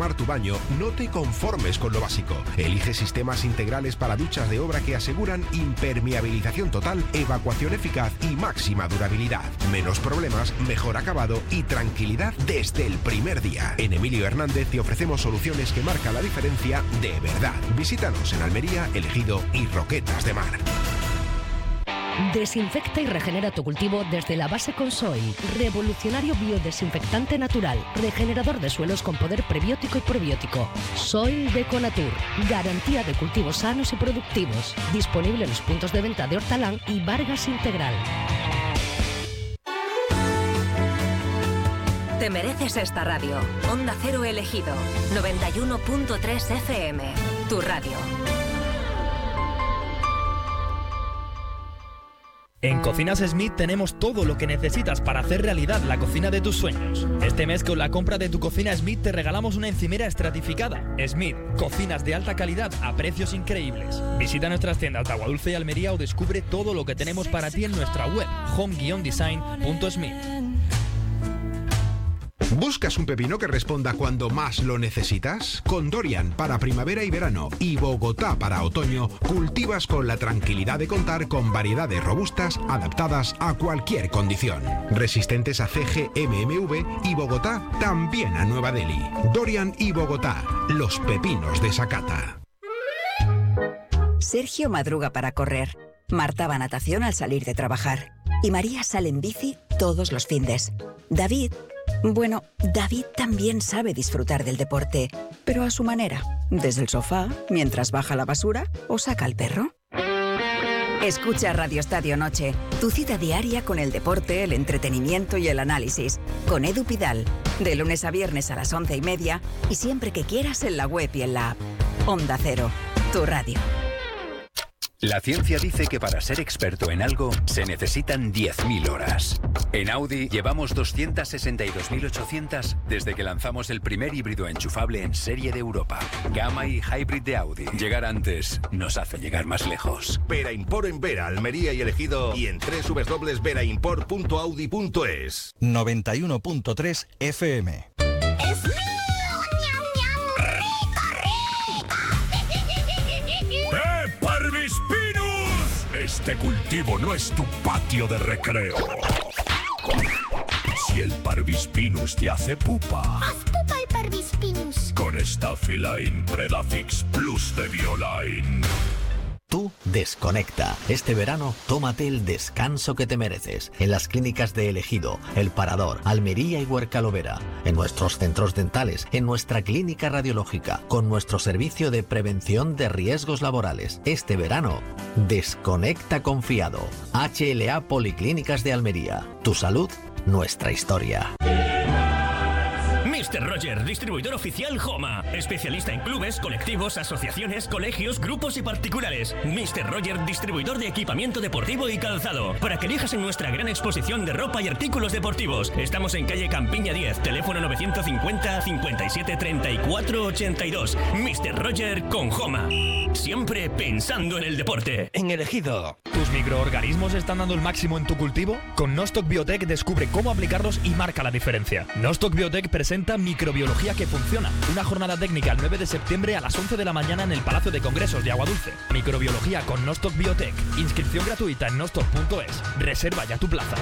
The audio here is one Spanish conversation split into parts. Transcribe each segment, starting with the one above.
transformar tu baño, no te conformes con lo básico. Elige sistemas integrales para duchas de obra que aseguran impermeabilización total, evacuación eficaz y máxima durabilidad. Menos problemas, mejor acabado y tranquilidad desde el primer día. En Emilio Hernández te ofrecemos soluciones que marcan la diferencia de verdad. Visítanos en Almería, El Ejido y Roquetas de Mar. Desinfecta y regenera tu cultivo desde la base con Soil. Revolucionario biodesinfectante natural. Regenerador de suelos con poder prebiótico y probiótico. Soil de Conatur. Garantía de cultivos sanos y productivos. Disponible en los puntos de venta de Hortalán y Vargas Integral. Te mereces esta radio. Onda Cero El Ejido. 91.3 FM. Tu radio. En Cocinas Smith tenemos todo lo que necesitas para hacer realidad la cocina de tus sueños. Este mes con la compra de tu cocina Smith te regalamos una encimera estratificada. Smith, cocinas de alta calidad a precios increíbles. Visita nuestras tiendas de Aguadulce y Almería o descubre todo lo que tenemos para ti en nuestra web home-design.smith. ¿Buscas un pepino que responda cuando más lo necesitas? Con Dorian para primavera y verano y Bogotá para otoño, cultivas con la tranquilidad de contar con variedades robustas adaptadas a cualquier condición. Resistentes a CG, MMV y Bogotá también a Nueva Delhi. Dorian y Bogotá, los pepinos de Sakata. Sergio madruga para correr. Marta va a natación al salir de trabajar. Y María sale en bici todos los findes. David también sabe disfrutar del deporte, pero a su manera. Desde el sofá, mientras baja la basura o saca al perro. Escucha Radio Estadio Noche, tu cita diaria con el deporte, el entretenimiento y el análisis. Con Edu Pidal, de lunes a viernes a las 11:30 y siempre que quieras en la web y en la app. Onda Cero, tu radio. La ciencia dice que para ser experto en algo se necesitan 10.000 horas. En Audi llevamos 262.800 desde que lanzamos el primer híbrido enchufable en serie de Europa. Gamma y Hybrid de Audi. Llegar antes nos hace llegar más lejos. Vera Import en Vera, Almería y El Ejido y en www.veraimport.audi.es. 91.3 FM. Este cultivo no es tu patio de recreo. Si el Parvispinus te hace pupa, haz pupa el Parvispinus con Staphyline Predafix Plus de Bioline. Tú desconecta. Este verano tómate el descanso que te mereces. En las clínicas de El Ejido, El Parador, Almería y Huerca-Lovera. En nuestros centros dentales, en nuestra clínica radiológica, con nuestro servicio de prevención de riesgos laborales. Este verano, desconecta confiado. HLA Policlínicas de Almería. Tu salud, nuestra historia. Mr. Roger, distribuidor oficial Homa. Especialista en clubes, colectivos, asociaciones, colegios, grupos y particulares. Mr. Roger, distribuidor de equipamiento deportivo y calzado. Para que elijas en nuestra gran exposición de ropa y artículos deportivos. Estamos en calle Campiña 10, teléfono 950 57 34 82. Mr. Roger con Homa. Siempre pensando en el deporte. En El Ejido. ¿Tus microorganismos están dando el máximo en tu cultivo? Con Nostoc Biotech descubre cómo aplicarlos y marca la diferencia. Nostoc Biotech presenta Microbiología que funciona. Una jornada técnica el 9 de septiembre a las 11 de la mañana en el Palacio de Congresos de Aguadulce. Microbiología con Nostoc Biotech. Inscripción gratuita en nostoc.es. Reserva ya tu plaza.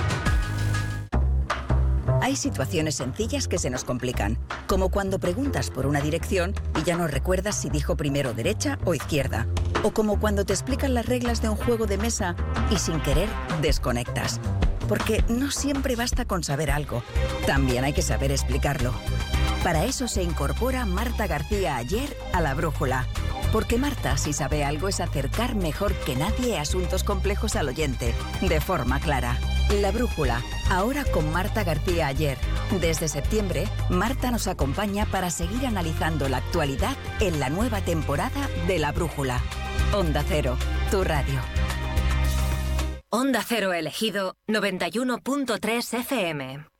Hay situaciones sencillas que se nos complican, como cuando preguntas por una dirección y ya no recuerdas si dijo primero derecha o izquierda, o como cuando te explican las reglas de un juego de mesa y sin querer desconectas. Porque no siempre basta con saber algo, también hay que saber explicarlo. Para eso se incorpora Marta García Ayer a La Brújula. Porque Marta, si sabe algo, es acercar mejor que nadie asuntos complejos al oyente, de forma clara. La Brújula, ahora con Marta García Ayer. Desde septiembre, Marta nos acompaña para seguir analizando la actualidad en la nueva temporada de La Brújula. Onda Cero, tu radio. Onda Cero El Ejido, 91.3 FM.